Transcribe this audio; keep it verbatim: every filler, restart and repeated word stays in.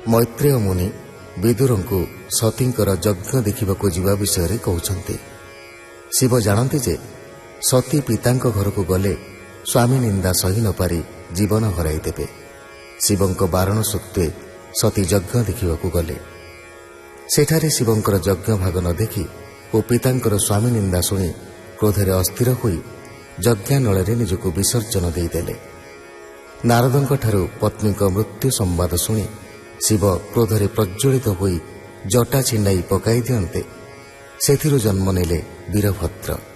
ମୈତ୍ରେୟ ମୁନି ବିଦୁରଙ୍କୁ ସତୀଙ୍କର ଯଜ୍ଞ ଦେଖିବାକୁ ଯିବା ବିଷୟରେ କହୁଛନ୍ତି। ଶିବ ଜାଣନ୍ତି ଯେ ସତୀ ପିତାଙ୍କ ଘରକୁ ଗଲେ ସ୍ୱାମୀ ନିନ୍ଦା ସହି ନ ପାରି ଜୀବନ ହରାଇଦେବେ। ଶିବଙ୍କ ବାରଣ ସତ୍ତ୍ୱେ ସତୀ ଯଜ୍ଞ ଦେଖିବାକୁ ଗଲେ। ସେଠାରେ ଶିବଙ୍କର ଯଜ୍ଞ ଭାଗ ନ ଦେଖି ଓ ପିତାଙ୍କର ସ୍ୱାମୀ ନିନ୍ଦା ଶୁଣି କ୍ରୋଧରେ ଅସ୍ଥିର ହୋଇ ଯଜ୍ଞାନଳରେ ନିଜକୁ ବିସର୍ଜନ ଦେଇଦେଲେ। ନାରଦଙ୍କଠାରୁ ପତ୍ନୀଙ୍କ ମୃତ୍ୟୁ ସମ୍ବାଦ ଶୁଣି ଶିବ କ୍ରୋଧରେ ପ୍ରଜ୍ୱଳିତ ହୋଇ ଜଟା ଛିଣ୍ଡାଇ ପକାଇ ଦିଅନ୍ତେ ସେଥିରୁ ଜନ୍ମ ନେଲେ ବୀରଭଦ୍ର।